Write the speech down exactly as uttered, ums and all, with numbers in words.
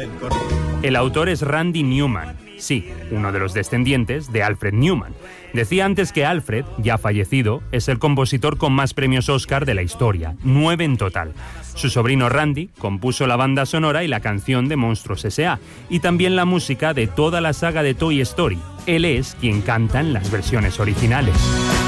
El autor es Randy Newman, sí, uno de los descendientes de Alfred Newman. Decía antes que Alfred, ya fallecido, es el compositor con más premios Oscar de la historia, nueve en total. Su sobrino Randy compuso la banda sonora y la canción de Monstruos ese a, y también la música de toda la saga de Toy Story. Él es quien canta en las versiones originales.